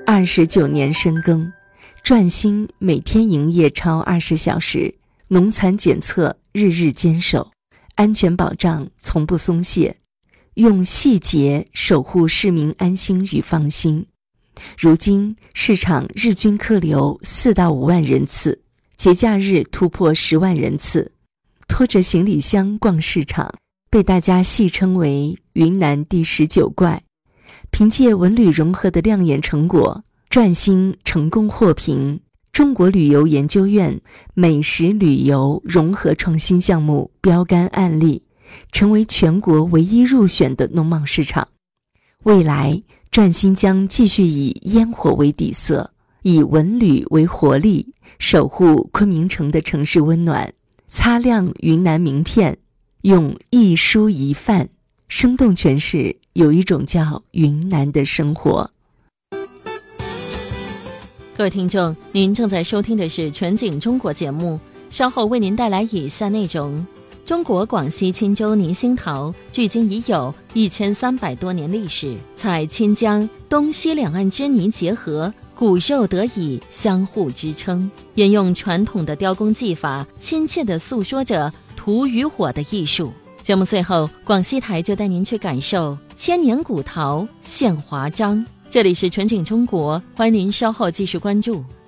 29年深耕，转心每天营业超20小时，农残检测日日坚守，安全保障从不松懈，用细节守护市民安心与放心。如今市场日均客流4到5万人次，节假日突破10万人次，拖着行李箱逛市场，被大家戏称为云南第19怪。凭借文旅融合的亮眼成果，转心成功获评中国旅游研究院美食旅游融合创新项目标杆案例，成为全国唯一入选的农贸市场。未来转心将继续以烟火为底色，以文旅为活力，守护昆明城的城市温暖，擦亮云南名片，用一蔬一饭生动诠释有一种叫云南的生活。 各位听众，您正在收听的是全景中国节目，稍后为您带来以下内容。中国广西钦州泥兴陶距今已有1300多年历史，采钦江东西两岸之泥结合，骨肉得以相互支撑，沿用传统的雕工技法，亲切地诉说着土与火的艺术。节目最后，广西台就带您去感受千年古陶现华章。这里是全景中国，欢迎您稍后继续关注。